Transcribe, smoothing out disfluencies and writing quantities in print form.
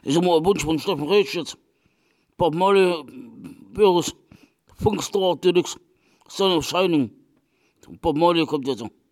Ist immer ein Wunsch von Steffen Rätsch jetzt. Bob Marley, Beatles, Funkstar Deluxe, Son of Shining. Bob Marley kommt jetzt.